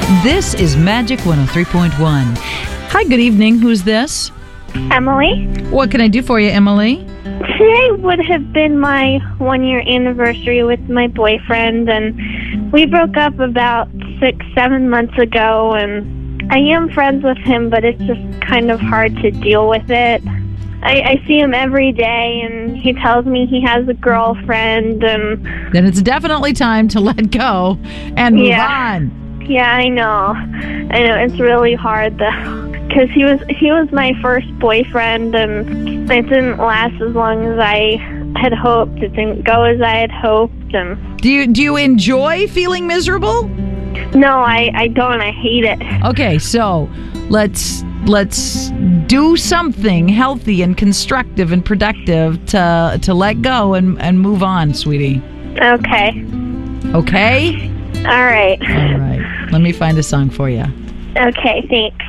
This is Magic 103.1. Hi, good evening. Who's this? Emily. What can I do for you, Emily? Today would have been my 1-year anniversary with my boyfriend, and we broke up about 6-7 months ago, and I am friends with him, but it's just kind of hard to deal with it. I see him every day, and he tells me he has a girlfriend, and Then it's definitely time to let go and move on. yeah, I know. It's really hard though, because he was my first boyfriend, and it didn't last as long as I had hoped. It didn't go as I had hoped, and Do you enjoy feeling miserable? no, I don't. I hate it. Okay, so let's do something healthy and constructive and productive to let go and move on, sweetie. Okay. Okay? All right. All right. Let me find a song for you. Okay, thanks.